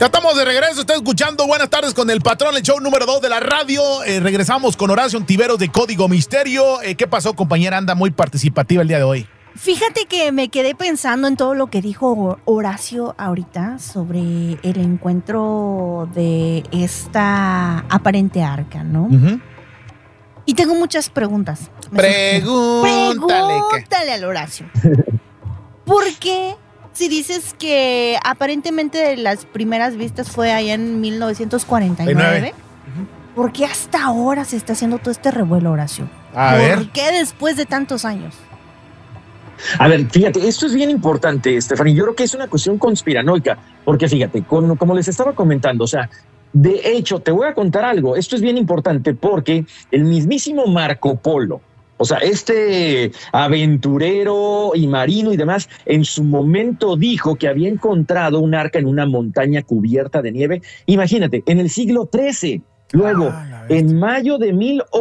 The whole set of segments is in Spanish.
Ya estamos de regreso, está escuchando Buenas tardes con el patrón, el show número 2 de la radio. Regresamos con Horacio Ontiveros de Código Misterio. ¿Qué pasó, compañera? Anda muy participativa el día de hoy. Fíjate que me quedé pensando en todo lo que dijo Horacio ahorita sobre el encuentro de esta aparente arca, ¿no? Uh-huh. Y tengo muchas preguntas. Pregúntale al Horacio. ¿Por qué? Si dices que aparentemente las primeras vistas fue allá en 1949, ¿por qué hasta ahora se está haciendo todo este revuelo, Horacio? ¿Por qué después de tantos años? A ver, fíjate, esto es bien importante, Stephanie. Yo creo que es una cuestión conspiranoica, porque fíjate, como les estaba comentando, o sea, de hecho, te voy a contar algo. Esto es bien importante porque el mismísimo Marco Polo, o sea, este aventurero y marino y demás, en su momento dijo que había encontrado un arca en una montaña cubierta de nieve. Imagínate, en el siglo XIII. Luego, en mayo de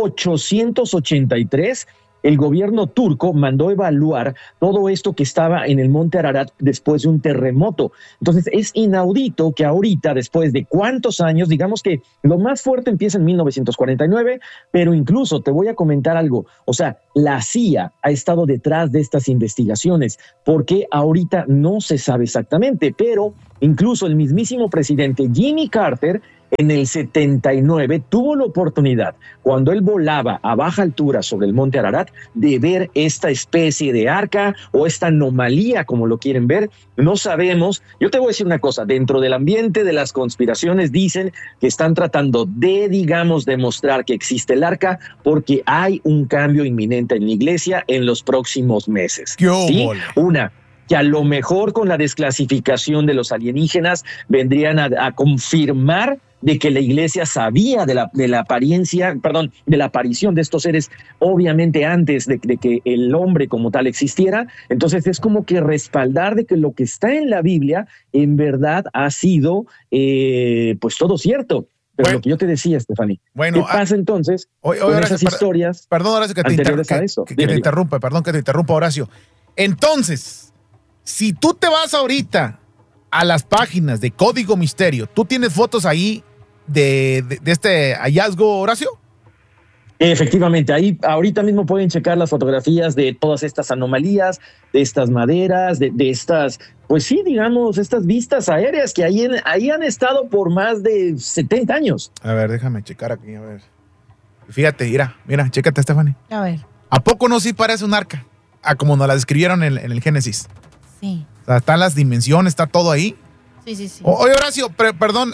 1883, el gobierno turco mandó evaluar todo esto que estaba en el monte Ararat después de un terremoto. Entonces, es inaudito que ahorita, después de cuántos años, digamos que lo más fuerte empieza en 1949, pero incluso te voy a comentar algo. O sea, la CIA ha estado detrás de estas investigaciones, porque ahorita no se sabe exactamente, pero incluso el mismísimo presidente Jimmy Carter en el 79 tuvo la oportunidad, cuando él volaba a baja altura sobre el monte Ararat, de ver esta especie de arca o esta anomalía, como lo quieren ver. No sabemos. Yo te voy a decir una cosa, dentro del ambiente de las conspiraciones dicen que están tratando de, digamos, demostrar que existe el arca porque hay un cambio inminente en la iglesia en los próximos meses. ¿Sí? Que a lo mejor con la desclasificación de los alienígenas vendrían a confirmar de que la iglesia sabía de la aparición de estos seres, obviamente antes de que el hombre como tal existiera. Entonces es como que respaldar de que lo que está en la Biblia en verdad ha sido pues todo cierto. Pero lo que yo te decía, Stephanie, ¿qué pasa entonces con esas historias? Perdón, Horacio, que te interrumpa, Horacio. Entonces, si tú te vas ahorita a las páginas de Código Misterio, ¿tú tienes fotos ahí de este hallazgo, Horacio? Efectivamente, ahí ahorita mismo pueden checar las fotografías de todas estas anomalías, de estas maderas, de estas, pues sí, digamos, estas vistas aéreas que ahí han estado por más de 70 años. A ver, déjame checar aquí, a ver. Fíjate, mira, chécate, Stephanie. A ver. ¿A poco no sí parece un arca? Como nos la describieron en el Génesis. Sí. O sea, están las dimensiones, está todo ahí. Sí. Oye, Horacio, perdón,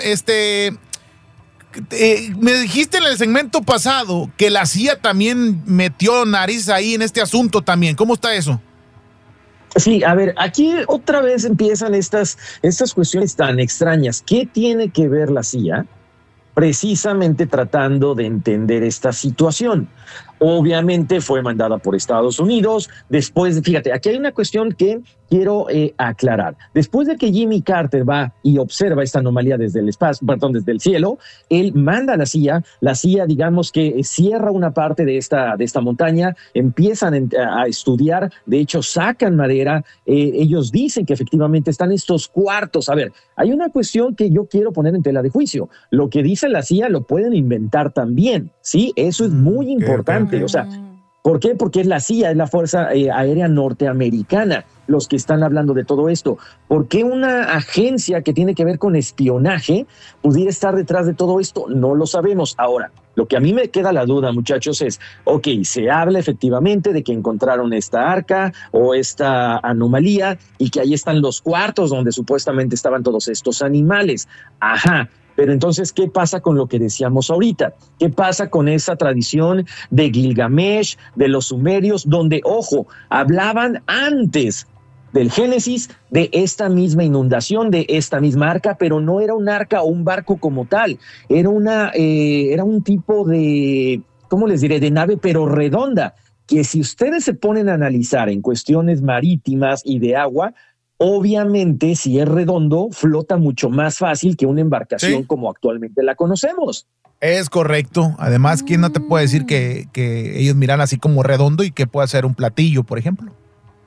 me dijiste en el segmento pasado que la CIA también metió nariz ahí en este asunto también. ¿Cómo está eso? Sí, a ver, aquí otra vez empiezan estas cuestiones tan extrañas. ¿Qué tiene que ver la CIA? Precisamente tratando de entender esta situación. Obviamente fue mandada por Estados Unidos. Después, fíjate, aquí hay una cuestión que quiero aclarar. Después de que Jimmy Carter va y observa esta anomalía desde el espacio, desde el cielo, él manda a la CIA, digamos que cierra una parte de esta montaña, empiezan a estudiar, de hecho sacan madera, ellos dicen que efectivamente están estos cuartos. A ver, hay una cuestión que yo quiero poner en tela de juicio. Lo que dice la CIA lo pueden inventar también, ¿sí? Eso es muy importante. O sea, ¿por qué? Porque es la CIA, es la Fuerza Aérea Norteamericana los que están hablando de todo esto. ¿Por qué una agencia que tiene que ver con espionaje pudiera estar detrás de todo esto? No lo sabemos. Ahora, lo que a mí me queda la duda, muchachos, es, se habla efectivamente de que encontraron esta arca o esta anomalía y que ahí están los cuartos donde supuestamente estaban todos estos animales. Ajá. Pero entonces, ¿qué pasa con lo que decíamos ahorita? ¿Qué pasa con esa tradición de Gilgamesh, de los sumerios, donde, ojo, hablaban antes del Génesis de esta misma inundación, de esta misma arca, pero no era un arca o un barco como tal, era un tipo de, ¿cómo les diré?, de nave, pero redonda, que si ustedes se ponen a analizar en cuestiones marítimas y de agua, obviamente, si es redondo, flota mucho más fácil que una embarcación como actualmente la conocemos. Es correcto. Además, ¿quién no te puede decir que ellos miran así como redondo y que puede ser un platillo, por ejemplo?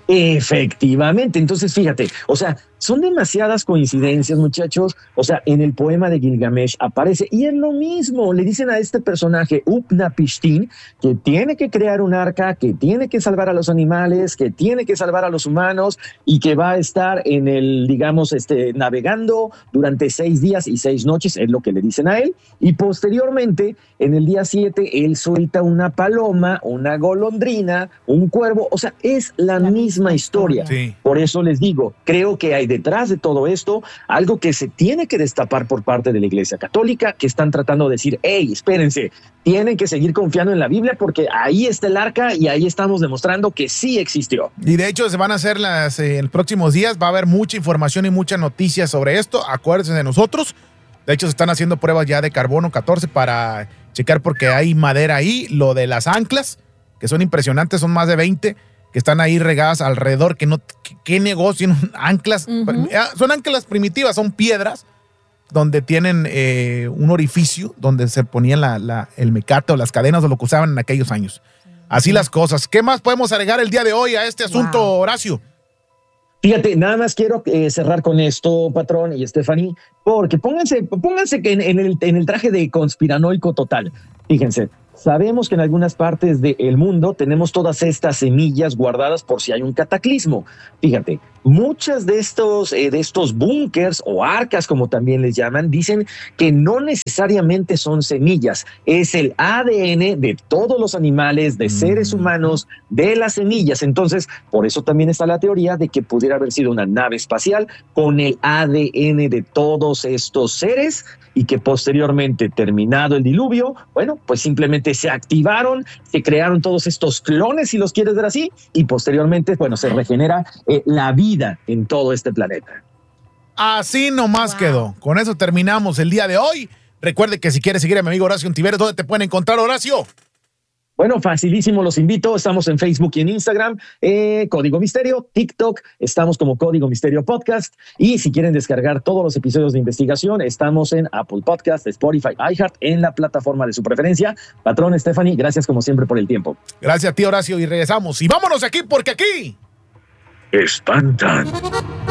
Efectivamente. Entonces, fíjate, o sea, son demasiadas coincidencias, muchachos. O sea, en el poema de Gilgamesh aparece, y es lo mismo. Le dicen a este personaje, Upnapishtim, que tiene que crear un arca, que tiene que salvar a los animales, que tiene que salvar a los humanos, y que va a estar en el, digamos, navegando durante 6 días y 6 noches, es lo que le dicen a él. Y posteriormente, en el día 7, él suelta una paloma, una golondrina, un cuervo. O sea, es la misma historia. Sí. Por eso les digo, creo que hay detrás de todo esto algo que se tiene que destapar por parte de la Iglesia Católica, que están tratando de decir, hey, espérense, tienen que seguir confiando en la Biblia porque ahí está el arca y ahí estamos demostrando que sí existió. Y de hecho se van a hacer en los próximos días, va a haber mucha información y muchas noticias sobre esto. Acuérdense de nosotros. De hecho se están haciendo pruebas ya de carbono 14 para checar porque hay madera ahí. Lo de las anclas, que son impresionantes, son más de 20 que están ahí regadas alrededor, que no, ¿qué negocio? Anclas, son anclas primitivas, son piedras donde tienen un orificio donde se ponían el mecate o las cadenas o lo que usaban en aquellos años. Así las cosas. ¿Qué más podemos agregar el día de hoy a este asunto, Horacio? Fíjate, nada más quiero cerrar con esto, patrón y Stephanie, porque pónganse que en el traje de conspiranoico total. Fíjense, sabemos que en algunas partes del mundo tenemos todas estas semillas guardadas por si hay un cataclismo. Fíjate, muchas de estos búnkers o arcas, como también les llaman, dicen que no necesariamente son semillas. Es el ADN de todos los animales, de seres humanos, de las semillas. Entonces, por eso también está la teoría de que pudiera haber sido una nave espacial con el ADN de todos estos seres y que posteriormente, terminado el diluvio, bueno, pues simplemente se activaron, se crearon todos estos clones, si los quieres ver así, y posteriormente, bueno, se regenera la vida en todo este planeta. Así nomás quedó. Con eso terminamos el día de hoy. Recuerde que si quieres seguir a mi amigo Horacio Ontiveros, ¿dónde te pueden encontrar, Horacio? Bueno, facilísimo, los invito. Estamos en Facebook y en Instagram, Código Misterio, TikTok, estamos como Código Misterio Podcast. Y si quieren descargar todos los episodios de investigación, estamos en Apple Podcast, Spotify, iHeart, en la plataforma de su preferencia. Patrón, Stephanie, gracias como siempre por el tiempo. Gracias a ti, Horacio, y regresamos. Y vámonos aquí, porque aquí espantan.